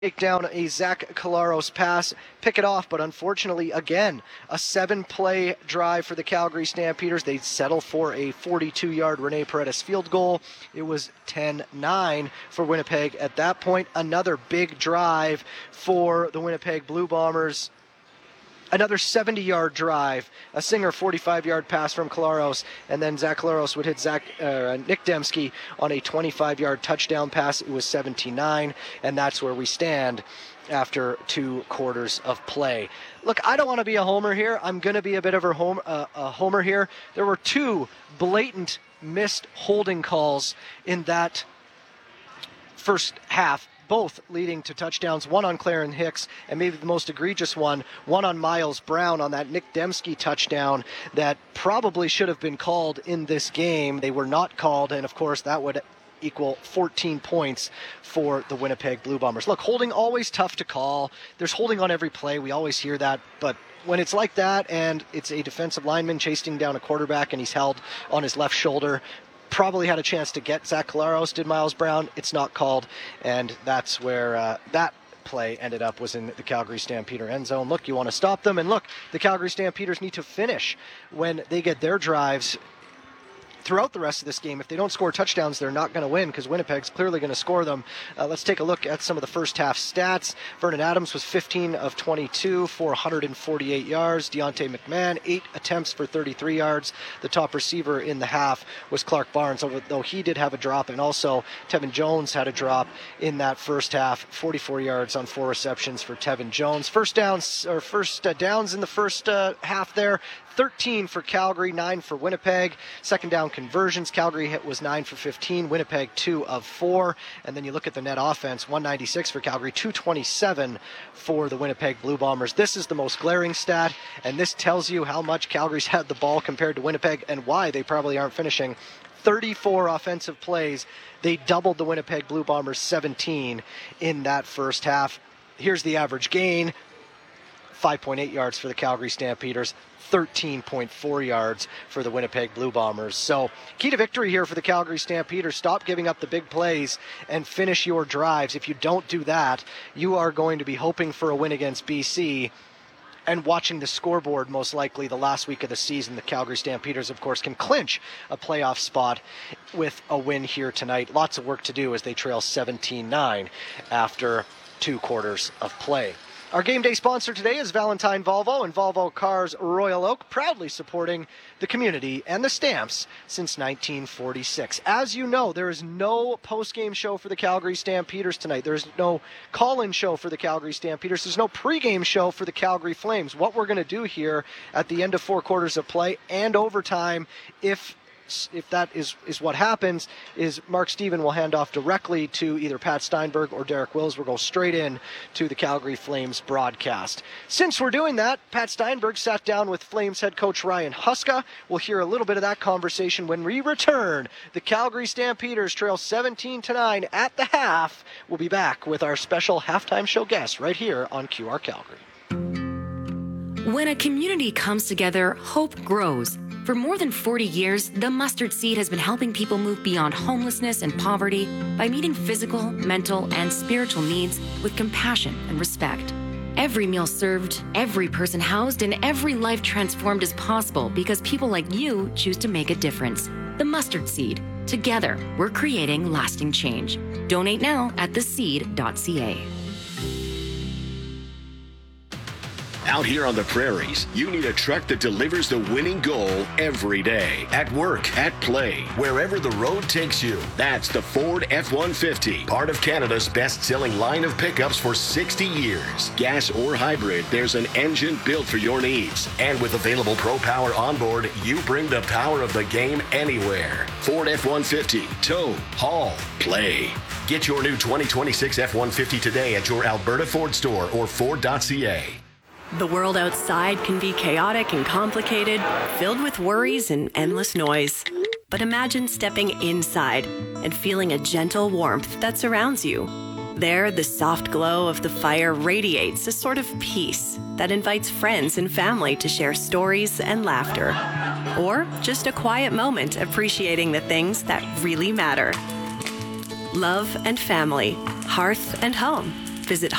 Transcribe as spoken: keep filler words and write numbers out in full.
take down a Zach Collaros pass, pick it off, but unfortunately, again, a seven-play drive for the Calgary Stampeders. They settle for a forty-two-yard Rene Paredes field goal. It was ten nine for Winnipeg at that point. Another big drive for the Winnipeg Blue Bombers. Another seventy-yard drive, a Singer forty-five-yard pass from Collaros, and then Zach Collaros would hit Zach, uh, Nick Demski on a twenty-five-yard touchdown pass. It was seventeen nine, and that's where we stand after two quarters of play. Look, I don't want to be a homer here. I'm going to be a bit of a, home, uh, a homer here. There were two blatant missed holding calls in that first half, both leading to touchdowns, one on Clarence Hicks, and maybe the most egregious one, one on Miles Brown on that Nick Demski touchdown that probably should have been called in this game. They were not called, and of course that would equal fourteen points for the Winnipeg Blue Bombers. Look, holding always tough to call. There's holding on every play. We always hear that, but when it's like that and it's a defensive lineman chasing down a quarterback and he's held on his left shoulder, probably had a chance to get Zach Collaros, did Miles Brown. It's not called, and that's where uh, that play ended up, was in the Calgary Stampeder end zone. Look, you want to stop them, and look, the Calgary Stampeders need to finish when they get their drives throughout the rest of this game. If they don't score touchdowns, they're not going to win because Winnipeg's clearly going to score them. Uh, let's take a look at some of the first half stats. Vernon Adams was fifteen of twenty-two for one hundred forty-eight yards. Deontay McMahon, eight attempts for thirty-three yards. The top receiver in the half was Clark Barnes, although he did have a drop, and also Tevin Jones had a drop in that first half. forty-four yards on four receptions for Tevin Jones. First downs, or first uh, downs in the first uh, half there. thirteen for Calgary, nine for Winnipeg. Second down conversions, Calgary hit was nine for fifteen, Winnipeg two of four. And then you look at the net offense, one ninety-six for Calgary, two twenty-seven for the Winnipeg Blue Bombers. This is the most glaring stat, and this tells you how much Calgary's had the ball compared to Winnipeg and why they probably aren't finishing. thirty-four offensive plays. They doubled the Winnipeg Blue Bombers seventeen in that first half. Here's the average gain. five point eight yards for the Calgary Stampeders, thirteen point four yards for the Winnipeg Blue Bombers. So key to victory here for the Calgary Stampeders. Stop giving up the big plays and finish your drives. If you don't do that, you are going to be hoping for a win against B C and watching the scoreboard most likely the last week of the season. The Calgary Stampeders, of course, can clinch a playoff spot with a win here tonight. Lots of work to do as they trail seventeen nine after two quarters of play. Our game day sponsor today is Valentine Volvo and Volvo Cars Royal Oak, proudly supporting the community and the Stamps since nineteen forty-six. As you know, there is no post-game show for the Calgary Stampeders tonight. There is no call-in show for the Calgary Stampeders. There's no pre-game show for the Calgary Flames. What we're going to do here at the end of four quarters of play and overtime, if if that is, is what happens, is Mark Steven will hand off directly to either Pat Steinberg or Derek Wills. We'll go straight in to the Calgary Flames broadcast. Since we're doing that, Pat Steinberg sat down with Flames head coach Ryan Huska. We'll hear a little bit of that conversation when we return. The Calgary Stampeders trail seventeen to nine at the half. We'll be back with our special halftime show guest right here on Q R Calgary. When a community comes together, hope grows. For more than forty years, the Mustard Seed has been helping people move beyond homelessness and poverty by meeting physical, mental, and spiritual needs with compassion and respect. Every meal served, every person housed, and every life transformed is possible because people like you choose to make a difference. The Mustard Seed. Together, we're creating lasting change. Donate now at the seed dot c a. Out here on the prairies, you need a truck that delivers the winning goal every day. At work, at play, wherever the road takes you. That's the Ford F one fifty, part of Canada's best-selling line of pickups for sixty years. Gas or hybrid, there's an engine built for your needs. And with available Pro Power onboard, you bring the power of the game anywhere. Ford F one fifty, tow, haul, play. Get your new twenty twenty-six F one fifty today at your Alberta Ford store or Ford dot c a. The world outside can be chaotic and complicated, filled with worries and endless noise. But imagine stepping inside and feeling a gentle warmth that surrounds you. There, the soft glow of the fire radiates a sort of peace that invites friends and family to share stories and laughter. Or just a quiet moment appreciating the things that really matter. Love and family, hearth and home. Visit